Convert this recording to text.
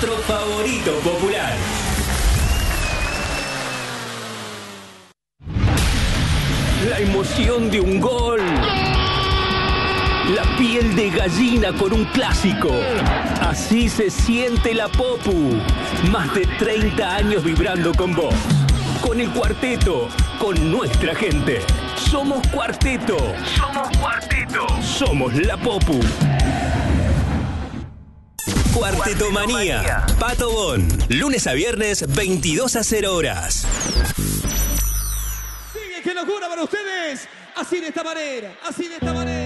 nuestro favorito popular. La emoción de un gol. La piel de gallina con un clásico. Así se siente la Popu. Más de 30 años vibrando con vos. Con el cuarteto, con nuestra gente. Somos Cuarteto. Somos Cuarteto. Somos la Popu. Cuarteto Manía. Pato Bon. Lunes a viernes, 22 a 0 horas. Sigue, qué locura para ustedes. Así de esta manera.